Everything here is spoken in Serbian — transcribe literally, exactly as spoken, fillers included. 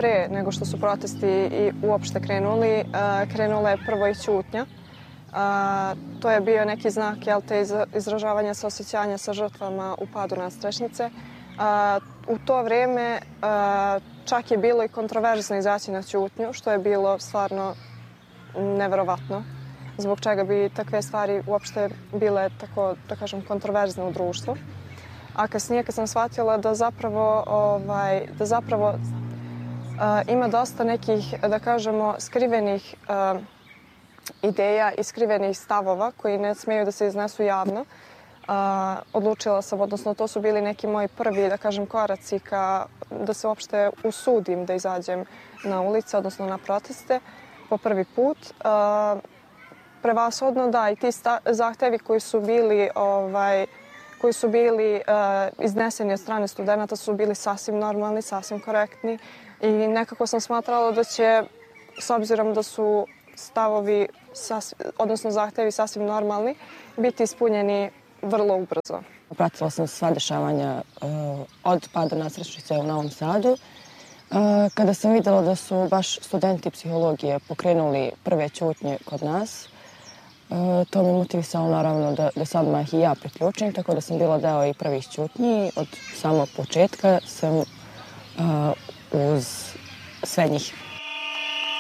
pre nego što su protesti i uopšte krenuli, krenula je prvo i ćutnja. To je bio neki znak, jel te, izražavanja saosećanja sa žrtvama u padu nadstrešnice. U to vrijeme čak je bilo i kontroverzno izaći na ćutnju, što je bilo stvarno neverovatno. Zbog čega bi takve stvari uopšte bile tako, da kažem, kontroverzne u društvu. A kasnije kad sam shvatila da zapravo, ovaj, da zapravo uh, ima dosta nekih, da kažemo, skrivenih uh, ideja i skrivenih stavova koji ne smiju da se iznesu javno, uh, odlučila sam, odnosno to su bili neki moji prvi, da kažem, koraci ka da se uopšte usudim da izađem na ulice, odnosno na proteste po prvi put. Uh, prevashodno da i ti sta- zahtevi koji su bili ovaj, koji su bili uh, izneseni od strane studenta su bili sasvim normalni, sasvim korektni i nekako sam smatrala da će, s obzirom da su stavovi, sasvim, odnosno zahtevi sasvim normalni, biti ispunjeni vrlo ubrzo. Pratila sam sva dešavanja uh, od pada nadstrešnice u Novom Sadu. Uh, kada sam videla da su baš studenti psihologije pokrenuli prve ćutnje kod nas, Uh, to me motivisalo naravno da, da sad odmah i ja priključim, tako da sam bila deo i prvih ćutnji. Od samog početka sam uh, uz sve njih.